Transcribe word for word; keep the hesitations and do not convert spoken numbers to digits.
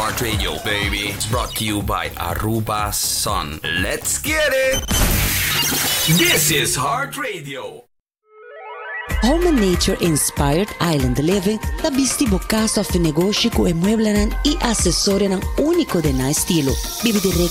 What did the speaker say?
Heart Radio, baby. It's brought to you by Aruba Sun. Let's get it! This is Heart Radio. Home and Nature-inspired island living, labis tibok casa of negosyo ku emueblanan i asesorya ng uniko de na estilo. Bibidire